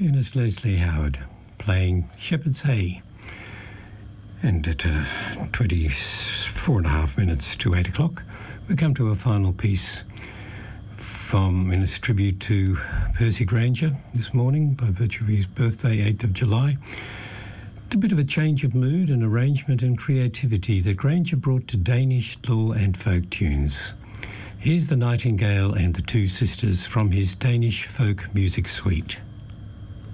Pianist Leslie Howard playing Shepherd's Hay. And at 24 and a half minutes to 8 o'clock, we come to a final piece in a tribute to Percy Grainger this morning by virtue of his birthday, 8th of July. A bit of a change of mood and arrangement and creativity that Grainger brought to Danish law and folk tunes. Here's The Nightingale and the Two Sisters from his Danish folk music suite.